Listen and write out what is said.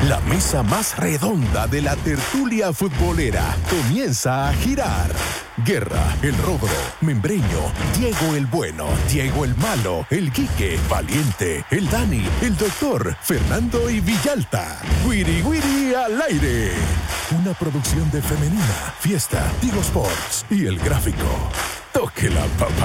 La mesa más redonda de la tertulia futbolera comienza a girar. Guerra, el Rogro, Membreño, Diego el Bueno, Diego el Malo, el Quique, Valiente, el Dani, el Doctor, Fernando y Villalta. Wiri Wiri al aire. Una producción de Femenina, Fiesta, Tigo Sports y El Gráfico. Toque la papa.